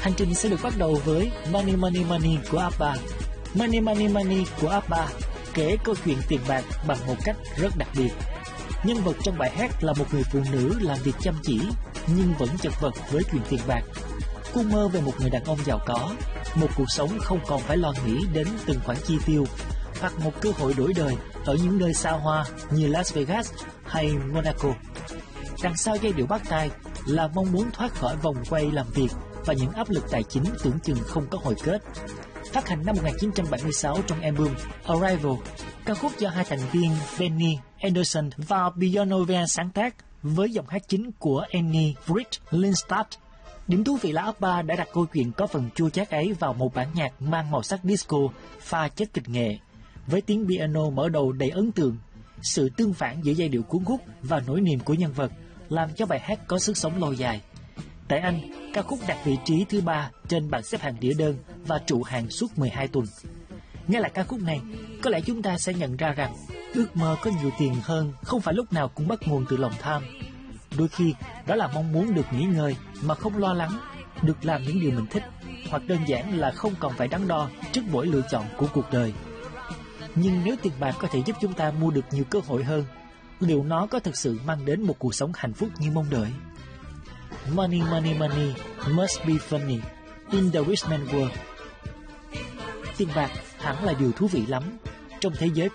Hành trình sẽ được bắt đầu với Money Money Money của ABBA. Money Money Money của ABBA kể câu chuyện tiền bạc bằng một cách rất đặc biệt. Nhân vật trong bài hát là một người phụ nữ làm việc chăm chỉ nhưng vẫn chật vật với chuyện tiền bạc. Cô mơ về một người đàn ông giàu có, một cuộc sống không còn phải lo nghĩ đến từng khoản chi tiêu, hoặc một cơ hội đổi đời ở những nơi xa hoa như Las Vegas hay Monaco. Đằng sau giai điệu bắt tai là mong muốn thoát khỏi vòng quay làm việc và những áp lực tài chính tưởng chừng không có hồi kết. Phát hành năm 1976 trong album Arrival, ca khúc do hai thành viên Benny Anderson và Björn Ulvaeus sáng tác với giọng hát chính của Annie Britt Lindstad. Điểm thú vị là ABBA đã đặt câu chuyện có phần chua chát ấy vào một bản nhạc mang màu sắc disco pha chất kịch nghệ, với tiếng piano mở đầu đầy ấn tượng. Sự tương phản giữa giai điệu cuốn hút và nỗi niềm của nhân vật làm cho bài hát có sức sống lâu dài. Tại Anh, ca khúc đạt vị trí thứ 3 trên bảng xếp hạng đĩa đơn và trụ hạng suốt 12 tuần. Nghe lại ca khúc này, có lẽ chúng ta sẽ nhận ra rằng ước mơ có nhiều tiền hơn không phải lúc nào cũng bắt nguồn từ lòng tham. Đôi khi, đó là mong muốn được nghỉ ngơi mà không lo lắng, được làm những điều mình thích, hoặc đơn giản là không còn phải đắn đo trước mỗi lựa chọn của cuộc đời. Nhưng nếu tiền bạc có thể giúp chúng ta mua được nhiều cơ hội hơn, liệu nó có thực sự mang đến một cuộc sống hạnh phúc như mong đợi? Money, money, money must be funny in the rich man world. Tiền bạc hẳn là điều thú vị lắm trong thế giới